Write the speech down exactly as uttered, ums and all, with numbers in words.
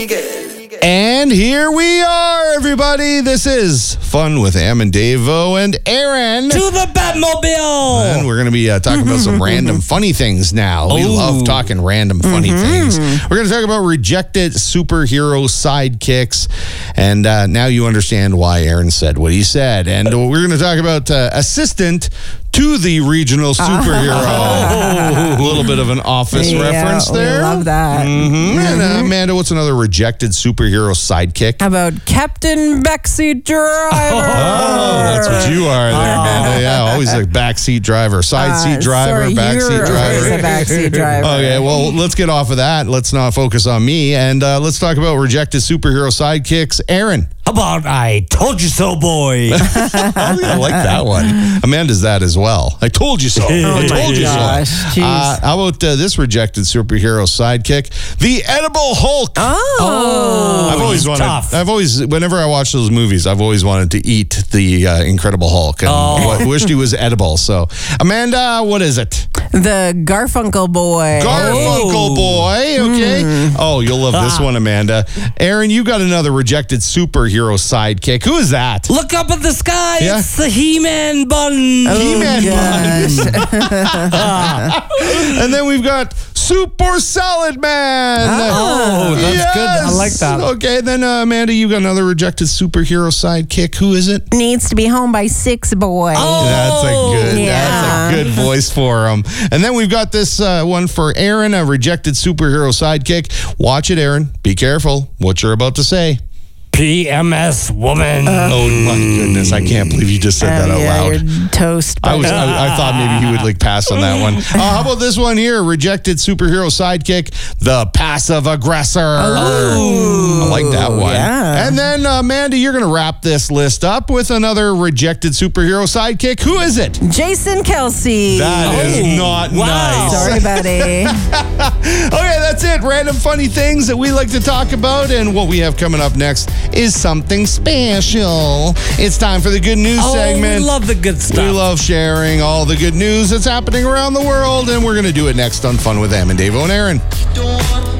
And here we are, everybody. This is Fun with Am and Davo and Aaron. To the Batmobile. And we're going to be uh, talking about some random funny things now. We Ooh. love talking random funny Mm-hmm. things. We're going to talk about rejected superhero sidekicks. And uh, now you understand why Aaron said what he said. And we're going to talk about uh, assistant to the regional superhero. Oh. A little bit of an Office Yeah, reference we there. love that. Mm-hmm. And uh, Amanda, what's another rejected superhero sidekick? How about Captain Backseat Driver? Oh, that's what you are there, Amanda. Yeah, always a backseat driver, side seat Uh, driver, sorry, backseat you're driver. always a backseat driver. Okay, well, let's get off of that. Let's not focus on me, and uh, let's talk about rejected superhero sidekicks. Aaron. How about I told you so, boy? I like that one. Amanda's that as well. I told you so. I Oh told my you gosh, so. jeez. Uh, how about uh, this rejected superhero sidekick? The Edible Hulk. Oh. I've always he's wanted. tough. I've always, whenever I watch those movies, I've always wanted to eat the uh, Incredible Hulk, and Oh. w- wished he was edible. So, Amanda, what is it? The Garfunkel boy. Garfunkel Oh. boy. Okay. Oh, you'll love this Ah. one, Amanda. Aaron, you got another rejected superhero sidekick. Who is that? Look up at the sky. Yeah. It's the He-Man bun. He-Man gosh. And then we've got Super Salad Man. Oh, that's good. I like that. Okay, then uh, Amanda, you got another rejected superhero sidekick. Who is it? Needs to be home by six, boy. Oh. That's a good. Yeah. That's a good voice for him. And then we've got this uh, one for Aaron, a rejected superhero sidekick. Watch it, Aaron. Be careful what you're about to say. P M S woman. Oh my goodness! I can't believe you just said Oh, that out yeah, loud. you're toast. I was. buddy. I, I thought maybe he would like pass on that one. Uh, how about this one here? Rejected superhero sidekick, the passive aggressor. I like that one. yeah. And then uh, Amanda, you're going to wrap this list up with another rejected superhero sidekick. Who is it? Jason Kelsey. That is Oh, not wow. nice. Sorry, buddy. Okay, that's it. Random funny things that we like to talk about, and what we have coming up next is something special. It's time for the good news Oh, segment. we love the good stuff. We love sharing all the good news that's happening around the world, and we're going to do it next on Fun with Am and Davo and Aaron.